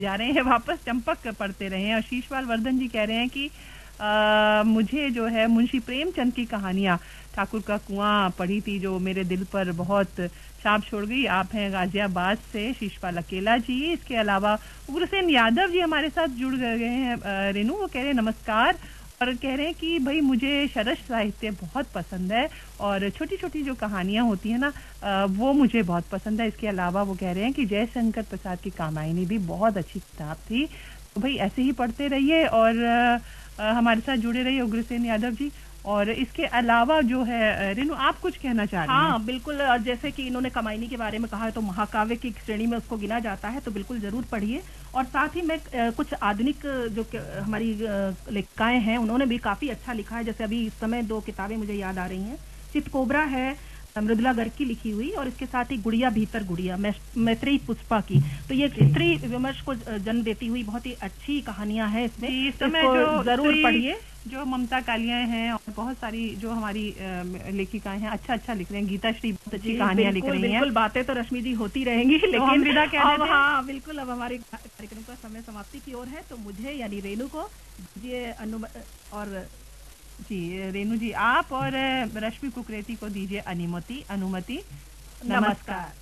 जा रहे हैं वापस चंपक पढ़ते रहे हैं। और शीशपाल वर्धन जी कह रहे हैं कि मुझे जो है मुंशी प्रेमचंद की कहानियां ठाकुर का कुआं पढ़ी थी जो मेरे दिल पर बहुत छाप छोड़ गई। आप हैं गाजियाबाद से शीशपाल अकेला जी। इसके अलावा उग्रसेन यादव जी हमारे साथ जुड़ गए हैं। रेनू वो कह रहे हैं नमस्कार और कह रहे हैं कि भाई मुझे शरद साहित्य बहुत पसंद है और छोटी छोटी जो कहानियां होती है ना वो मुझे बहुत पसंद है। इसके अलावा वो कह रहे हैं कि जयशंकर प्रसाद की कामायनी भी बहुत अच्छी किताब थी। तो भाई ऐसे ही पढ़ते रहिए और हमारे साथ जुड़े रहिए उग्रसेन यादव जी। और इसके अलावा जो है रेनू आप कुछ कहना चाह रहे हैं? हाँ बिल्कुल, जैसे कि इन्होंने कमायनी के बारे में कहा है तो महाकाव्य की श्रेणी में उसको गिना जाता है, तो बिल्कुल जरूर पढ़िए। और साथ ही में कुछ आधुनिक जो हमारी लेखिकाएं हैं उन्होंने भी काफी अच्छा लिखा है। जैसे अभी इस समय 2 किताबें मुझे याद आ रही हैं। चितकोबरा है मृदुला गर्ग की लिखी हुई, और इसके साथ ही गुड़िया भीतर गुड़िया मैत्रेयी पुष्पा की। तो ये स्त्री विमर्श को जन्म देती हुई बहुत ही अच्छी कहानियां हैं इसमें। इस समय जो जरूर पढ़िए। जो ममता कालिया हैं और बहुत सारी जो हमारी लेखिकाएं हैं अच्छा लिख रहे हैं। गीता श्री बहुत अच्छी कहानियां लिख रही हैं। बिल्कुल बातें तो रश्मि जी होती रहेंगी, लेकिन विदा अब हाँ बिल्कुल अब हमारे कार्यक्रम का समय समाप्ति की ओर है। तो मुझे यानी रेनू को दीजिए और जी रेनू जी आप और रश्मि कुकरेती को दीजिए अनुमति। नमस्कार।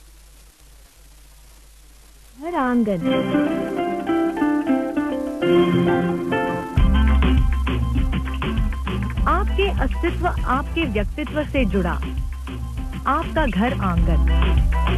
घर आंगन आपके अस्तित्व आपके व्यक्तित्व से जुड़ा, आपका घर आंगन।